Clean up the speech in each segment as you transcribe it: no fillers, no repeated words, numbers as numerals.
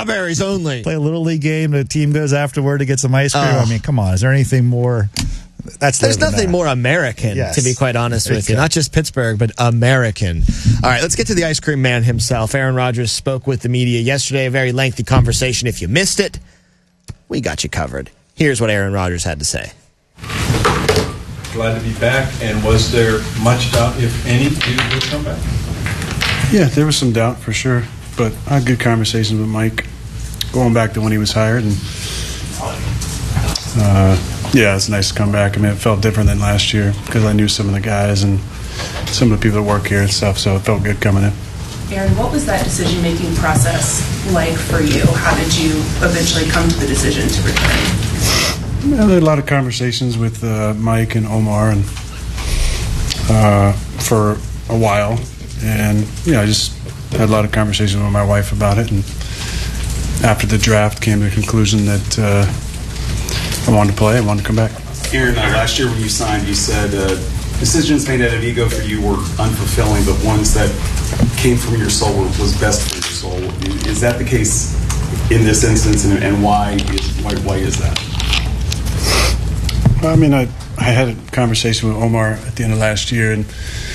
strawberries only. Play a little league game. The team goes afterward to get some ice cream. Oh. I mean, come on. Is there anything more? There's nothing more American, to be quite honest with you. Not just Pittsburgh, but American. All right, let's get to the ice cream man himself. Aaron Rodgers spoke with the media yesterday, a very lengthy conversation. If you missed it, we got you covered. Here's what Aaron Rodgers had to say. Glad to be back, and was there much doubt, if any, you would come back? Yeah, there was some doubt for sure, but I had good conversations with Mike going back to when he was hired, and yeah, it's nice to come back. I mean, it felt different than last year because I knew some of the guys and some of the people that work here and stuff, so it felt good coming in. Aaron, what was that decision-making process like for you? How did you eventually come to the decision to return? Yeah, there were a lot of conversations with Mike and Omar and for a while, and I just had a lot of conversations with my wife about it, and after the draft came to the conclusion that I wanted to play. I wanted to come back. Aaron, last year when you signed, you said decisions made out of ego for you were unfulfilling, but ones that came from your soul was best for your soul. Is that the case in this instance, and why is that? I mean, I had a conversation with Omar at the end of last year, and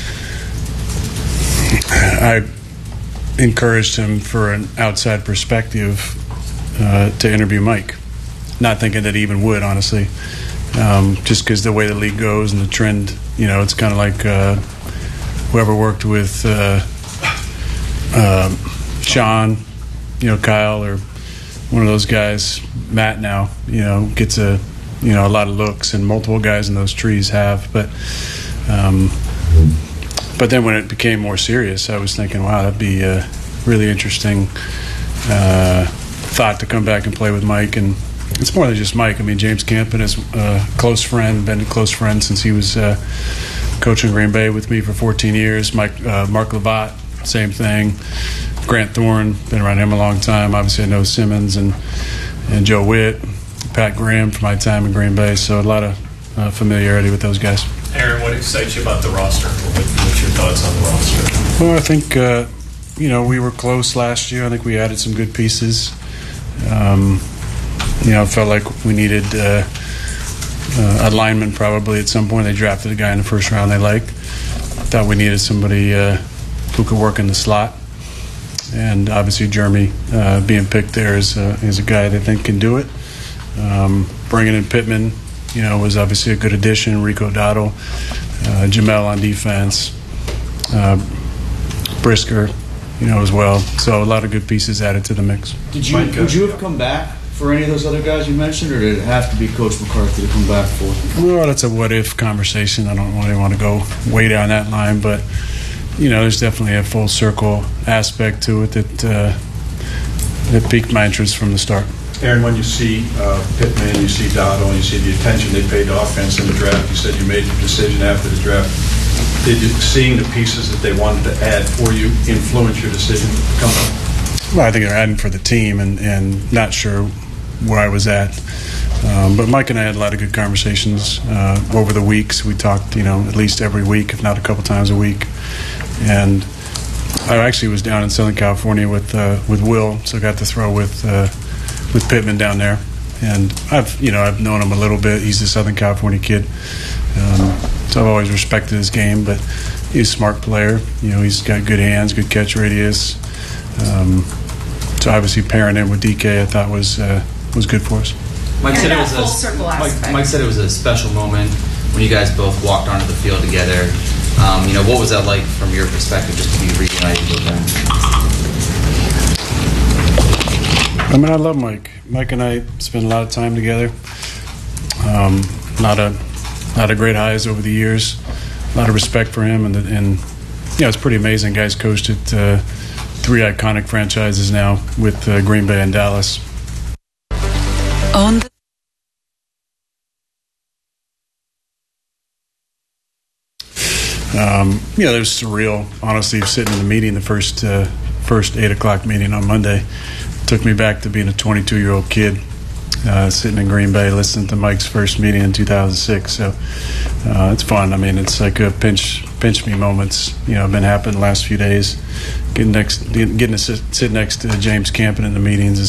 I encouraged him for an outside perspective to interview Mike. Not thinking that he even would, honestly, just because the way the league goes and the trend, it's kind of like whoever worked with Sean, Kyle, or one of those guys, Matt now, gets a lot of looks, and multiple guys in those trees have. But then when it became more serious, I was thinking, wow, that'd be a really interesting thought to come back and play with Mike. And it's more than just Mike. I mean, James Campen is a close friend, been a close friend since he was coaching Green Bay with me for 14 years. Mark Lovat, same thing. Grant Thorne, been around him a long time. Obviously, I know Simmons and Joe Witt, Pat Graham from my time in Green Bay. So a lot of familiarity with those guys. Aaron, what excites you about the roster? What's your thoughts on the roster? Well, I think, we were close last year. I think we added some good pieces. I felt like we needed a lineman probably at some point. They drafted a guy in the first round they liked. Thought we needed somebody who could work in the slot. And obviously Jeremy being picked there is a guy they think can do it. Bringing in Pittman, was obviously a good addition. Rico Dottle, Jamel on defense, Brisker, as well. So a lot of good pieces added to the mix. Would you have come back for any of those other guys you mentioned, or did it have to be Coach McCarthy to come back for? Well, that's a what-if conversation. I don't really want to go way down that line, but, there's definitely a full circle aspect to it that piqued my interest from the start. Aaron, when you see Pittman, you see Dottle, and you see the attention they paid to offense in the draft, you said you made your decision after the draft. Did you, seeing the pieces that they wanted to add for you, influence your decision to come up? Well, I think they're adding for the team, and not sure where I was at. But Mike and I had a lot of good conversations over the weeks. We talked, at least every week, if not a couple times a week. And I actually was down in Southern California with Will, so I got to throw with Pittman down there. And I've known him a little bit. He's a Southern California kid. So I've always respected his game, but he's a smart player. He's got good hands, good catch radius. So obviously pairing him with DK I thought was good for us. Mike said it was a special moment when you guys both walked onto the field together. What was that like from your perspective, just to be reunited with them? I mean, I love Mike. Mike and I spend a lot of time together. A lot of great highs over the years. A lot of respect for him, and it's pretty amazing. Guys coached at 3 iconic franchises now with Green Bay and Dallas. It was surreal, honestly, sitting in the meeting, the first 8 o'clock meeting on Monday. Took me back to being a 22-year-old kid, sitting in Green Bay listening to Mike's first meeting in 2006. So it's fun. I mean, it's like a pinch me moments. Been happening the last few days. Getting to sit next to James Campen in the meetings